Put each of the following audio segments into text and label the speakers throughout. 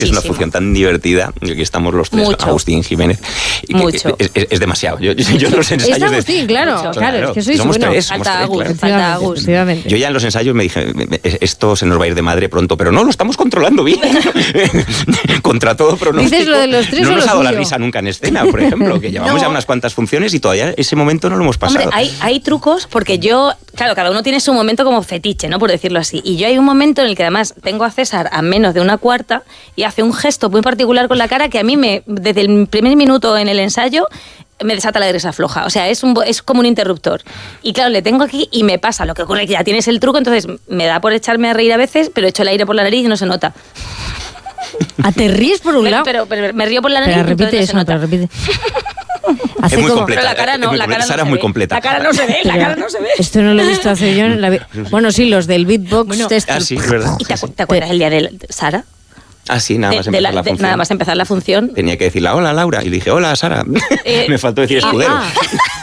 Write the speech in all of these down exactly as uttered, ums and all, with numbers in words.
Speaker 1: Es una función tan divertida, que estamos los tres,
Speaker 2: Mucho.
Speaker 1: Agustín, Jiménez. Y
Speaker 2: Mucho.
Speaker 1: Es, es, es demasiado. Yo, yo, yo en los ensayos...
Speaker 3: Está Agustín,
Speaker 1: de,
Speaker 3: claro,
Speaker 1: Mucho.
Speaker 3: claro,
Speaker 1: claro,
Speaker 3: es que sois
Speaker 1: somos
Speaker 3: bueno.
Speaker 1: tres, somos
Speaker 2: Falta
Speaker 1: tres,
Speaker 2: Agus,
Speaker 1: claro.
Speaker 2: falta Agus.
Speaker 3: Efectivamente.
Speaker 1: Yo ya en los ensayos me dije, esto se nos va a ir de madre pronto, pero no, lo estamos controlando bien. Contra todo pronóstico.
Speaker 3: ¿Dices lo de los tres
Speaker 1: no
Speaker 3: o
Speaker 1: nos
Speaker 3: lo
Speaker 1: ha dado la
Speaker 3: suyo?
Speaker 1: risa nunca en escena, por ejemplo, que llevamos
Speaker 2: No.
Speaker 1: ya unas cuantas funciones y todavía ese momento no lo hemos pasado.
Speaker 2: Hombre, hay, hay trucos porque yo, claro, cada uno tiene su momento como fetiche, ¿no? Por decirlo así. Y yo hay un momento en el que además tengo a César a menos de una cuarta y hace un gesto muy particular con la cara que a mí me, desde el primer minuto en el ensayo, me desata la grisa floja. O sea, es, un, es como un interruptor. Y claro, le tengo aquí y me pasa. Lo que ocurre es que ya tienes el truco, entonces me da por echarme a reír a veces, pero echo el aire por la nariz y no se nota.
Speaker 3: Ah, te ríes por un lado.
Speaker 2: Pero, pero, pero me río por la nariz
Speaker 3: Pero
Speaker 2: y
Speaker 3: repite
Speaker 2: entonces
Speaker 3: eso,
Speaker 2: no se
Speaker 3: pero
Speaker 2: nota.
Speaker 3: repite.
Speaker 1: Es
Speaker 3: Hace
Speaker 1: muy
Speaker 3: como-
Speaker 1: completa.
Speaker 2: Pero la cara
Speaker 1: es
Speaker 2: no,
Speaker 1: muy
Speaker 2: la cara
Speaker 1: completa.
Speaker 2: no
Speaker 1: Sara
Speaker 2: se
Speaker 1: es muy
Speaker 2: ve.
Speaker 1: completa.
Speaker 2: La cara no se ve, la
Speaker 3: Pero
Speaker 2: cara no se ve.
Speaker 3: Esto no lo he visto hacer yo en la vida. Bueno, sí, los del beatbox.
Speaker 2: Bueno,
Speaker 3: test.
Speaker 1: Ah, sí, es verdad.
Speaker 2: ¿Y te,
Speaker 1: Sí,
Speaker 2: acu-
Speaker 1: sí.
Speaker 2: te acuerdas el día de Sara?
Speaker 1: Ah, sí, nada
Speaker 2: De-
Speaker 1: más
Speaker 2: de
Speaker 1: empezar
Speaker 2: la-
Speaker 1: la
Speaker 2: de-
Speaker 1: función.
Speaker 2: nada más empezar la función.
Speaker 1: Tenía que decirle, hola, Laura. Y le dije, hola, Sara.
Speaker 2: Eh,
Speaker 1: Me faltó decir
Speaker 2: ah,
Speaker 1: escudero.
Speaker 3: ah.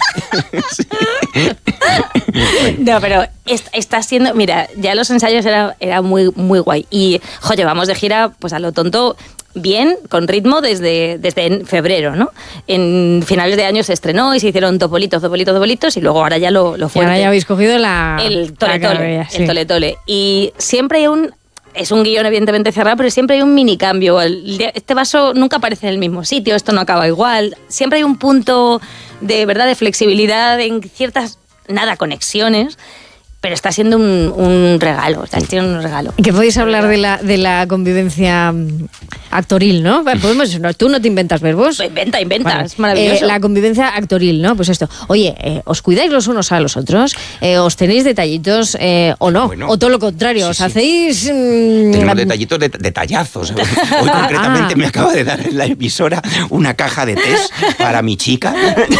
Speaker 2: No, pero est- está siendo... Mira, ya los ensayos era, era muy, muy guay. Y, jo, llevamos de gira, pues a lo tonto, bien, con ritmo, desde, desde en febrero, ¿no? En finales de año se estrenó y se hicieron topolitos, topolitos, topolitos, y luego ahora ya lo, lo
Speaker 3: Y
Speaker 2: fuerte.
Speaker 3: ahora ya habéis cogido la.
Speaker 2: El
Speaker 3: la
Speaker 2: tole tole,
Speaker 3: carrera, sí.
Speaker 2: el tole tole. Y siempre hay un... Es un guión evidentemente cerrado, pero siempre hay un mini cambio. El día- Este vaso nunca aparece en el mismo sitio, esto no acaba igual. Siempre hay un punto de verdad de flexibilidad en ciertas, nada, conexiones, pero está siendo un, un regalo, está siendo un regalo.
Speaker 3: Que podéis hablar de la, de la convivencia mm, actoril, ¿no? Podemos, no, tú no te inventas verbos.
Speaker 2: Inventa, inventa,
Speaker 3: Bueno,
Speaker 2: es maravilloso.
Speaker 3: eh, la convivencia actoril, ¿no? Pues esto. Oye, eh, ¿os cuidáis los unos a los otros? Eh, ¿Os tenéis detallitos eh, o no?
Speaker 1: Bueno,
Speaker 3: o todo lo contrario,
Speaker 1: sí,
Speaker 3: ¿os
Speaker 1: sí.
Speaker 3: hacéis...? mm,
Speaker 1: Tenemos
Speaker 3: la-
Speaker 1: detallitos, de, detallazos. Hoy concretamente
Speaker 3: Ah.
Speaker 1: me acaba de dar en la emisora una caja de test para mi chica.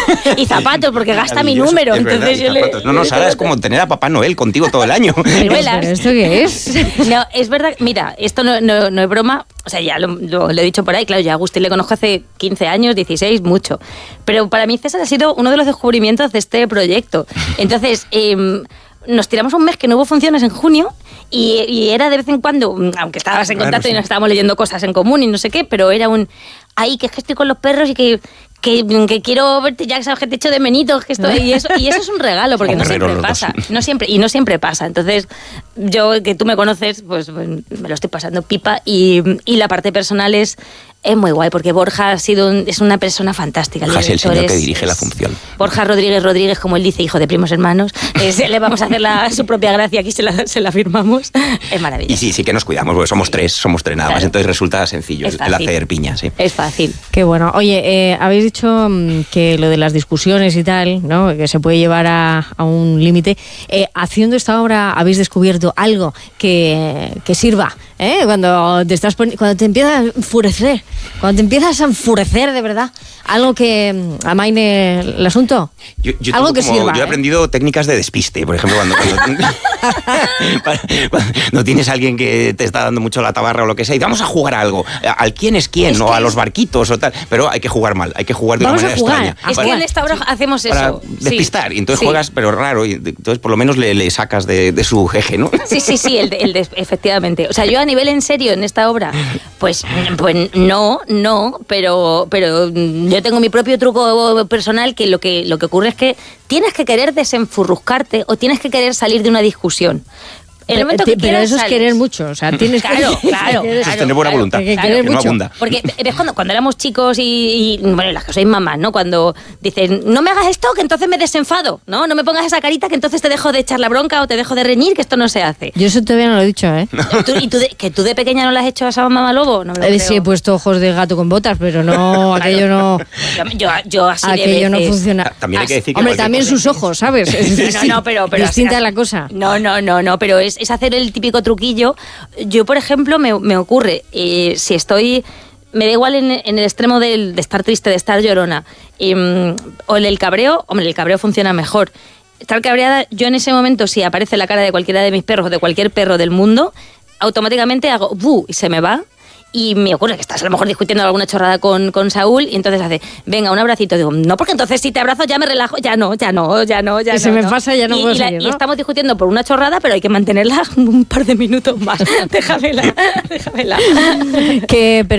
Speaker 2: Y zapatos, porque gasta mi
Speaker 1: Maravilloso,
Speaker 2: número.
Speaker 1: es verdad,
Speaker 2: Entonces
Speaker 1: y
Speaker 2: yo le-
Speaker 1: zapatos. No, no, Sara, es como tener a Papá Noel contigo todo el año.
Speaker 3: Pero,
Speaker 2: Ciruelas.
Speaker 3: ¿pero esto qué es?
Speaker 2: No, es verdad, mira, esto no, no, no es broma, o sea, ya lo, lo- lo he dicho por ahí, claro, ya a Agustín le conozco hace quince años, dieciséis, mucho, pero para mí César ha sido uno de los descubrimientos de este proyecto. Entonces, em, nos tiramos un mes que no hubo funciones en junio y, y era de vez en cuando, aunque estabas en
Speaker 1: Claro,
Speaker 2: contacto
Speaker 1: sí.
Speaker 2: y nos estábamos leyendo cosas en común y no sé qué, pero era un, ay, que es que estoy con los perros y que... Que, que quiero verte, ya sabes que te echo de menitos, que estoy, y eso, y eso es un regalo, porque
Speaker 1: Como
Speaker 2: no siempre
Speaker 1: guerreros los dos.
Speaker 2: pasa, no siempre, y no siempre pasa. Entonces, yo, que tú me conoces, pues, pues, me lo estoy pasando pipa, y, y la parte personal es, es muy guay, porque Borja ha sido un- es una persona fantástica.
Speaker 1: Borja es el
Speaker 2: director
Speaker 1: señor que
Speaker 2: es-
Speaker 1: dirige la
Speaker 2: es-
Speaker 1: función.
Speaker 2: Borja Rodríguez Rodríguez, como él dice, hijo de primos hermanos, eh, se- le vamos a hacer la, su propia gracia, aquí se la, se la firmamos, es maravilloso.
Speaker 1: Y sí, sí que nos cuidamos, porque somos tres, somos tres nada más,
Speaker 2: Claro.
Speaker 1: entonces resulta sencillo
Speaker 2: Es
Speaker 1: el
Speaker 2: fácil.
Speaker 1: hacer piña, sí.
Speaker 2: Es fácil.
Speaker 3: Qué bueno. Oye, eh, habéis dicho mm, que lo de las discusiones y tal, ¿no? Que se puede llevar a, a un límite. Eh, haciendo esta obra habéis descubierto algo que, que sirva, ¿eh? Cuando te estás poni- cuando te empiezas a enfurecer, cuando te empiezas a enfurecer de verdad, algo que mm, amaine el asunto.
Speaker 1: Yo, yo
Speaker 3: algo
Speaker 1: tengo
Speaker 3: que
Speaker 1: como-
Speaker 3: sirva.
Speaker 1: yo he
Speaker 3: ¿eh?
Speaker 1: aprendido técnicas de despiste, por ejemplo, cuando, cuando, cuando tienes a alguien que te está dando mucho la tabarra o lo que sea, y vamos a jugar a algo, al quién es quién,
Speaker 2: Es
Speaker 1: o
Speaker 2: que
Speaker 1: a los
Speaker 2: es-
Speaker 1: barquitos o tal, pero hay que jugar mal, hay que jugar de
Speaker 3: Vamos a
Speaker 1: una manera
Speaker 3: jugar,
Speaker 1: extraña.
Speaker 3: a
Speaker 2: Es
Speaker 1: para,
Speaker 2: que en esta obra hacemos
Speaker 1: para
Speaker 2: eso. sí.
Speaker 1: despistar, y entonces
Speaker 2: Sí.
Speaker 1: juegas, pero raro, y entonces por lo menos le, le sacas de, de su jeje, ¿no?
Speaker 2: Sí, sí, sí, el de, el de- efectivamente. O sea, yo a nivel en serio en esta obra, pues, pues no, no, pero, pero yo tengo mi propio truco personal que lo que lo que ocurre es que tienes que querer desenfurruscarte o tienes que querer salir de una discusión. En el
Speaker 3: Pero,
Speaker 2: momento que
Speaker 3: pero
Speaker 2: quieras,
Speaker 3: eso es
Speaker 2: sales.
Speaker 3: querer mucho, o sea, tienes
Speaker 2: Claro,
Speaker 3: que...
Speaker 2: claro,
Speaker 3: que-
Speaker 1: Eso es tener buena voluntad,
Speaker 3: que- que
Speaker 1: claro,
Speaker 3: querer
Speaker 1: que no
Speaker 3: mucho.
Speaker 1: abunda.
Speaker 2: Porque ves cuando, cuando éramos chicos y, y, bueno, las que sois mamás, ¿no? Cuando dicen, no me hagas esto, que entonces me desenfado, ¿no? No me pongas esa carita, que entonces te dejo de echar la bronca o te dejo de reñir, que esto no se hace.
Speaker 3: Yo eso todavía no lo he dicho, ¿eh?
Speaker 2: ¿Tú- ¿Y tú de, que tú de pequeña no le has hecho a esa mamá lobo? No me lo
Speaker 3: Eh,
Speaker 2: creo.
Speaker 3: sí, he puesto ojos de gato con botas, pero no, aquello no...
Speaker 2: Yo, yo, yo así de
Speaker 3: Aquello no
Speaker 2: veces.
Speaker 3: funciona.
Speaker 1: También hay que decir que
Speaker 3: Hombre,
Speaker 1: cualquier
Speaker 3: también
Speaker 1: cosa-
Speaker 3: sus ojos, ¿sabes? Es
Speaker 2: No, no, pero, pero
Speaker 3: distinta
Speaker 2: así-
Speaker 3: la cosa.
Speaker 2: No, no, no, no, pero es, es hacer el típico truquillo. Yo, por ejemplo, me, me ocurre, eh, si estoy... Me da igual en, en el extremo del, de estar triste, de estar llorona, em, o en el cabreo, hombre, el cabreo funciona mejor. Estar cabreada, yo en ese momento, si aparece la cara de cualquiera de mis perros o de cualquier perro del mundo, automáticamente hago ¡bu! Y se me va. Y me ocurre que estás a lo mejor discutiendo alguna chorrada con, con Saúl y entonces hace, venga, un abracito. Digo, no, porque entonces si te abrazo ya me relajo, ya no, ya no, ya no, ya
Speaker 3: y
Speaker 2: no.
Speaker 3: se me
Speaker 2: no.
Speaker 3: pasa, ya no
Speaker 2: y,
Speaker 3: puedo
Speaker 2: y, la,
Speaker 3: seguir, ¿no?
Speaker 2: y estamos discutiendo por una chorrada, pero hay que mantenerla un par de minutos más. Déjamela, déjamela.
Speaker 3: Que, pero